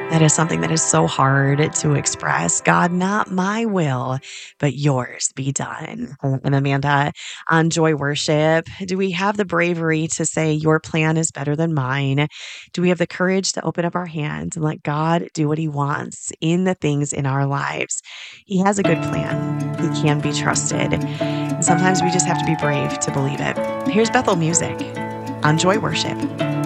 That is something that is so hard to express. God, not my will, but yours be done. And Amanda, on Joy Worship, do we have the bravery to say, your plan is better than mine? Do we have the courage to open up our hands and let God do what he wants in the things in our lives? He has a good plan. He can be trusted. And sometimes we just have to be brave to believe it. Here's Bethel Music on Joy Worship.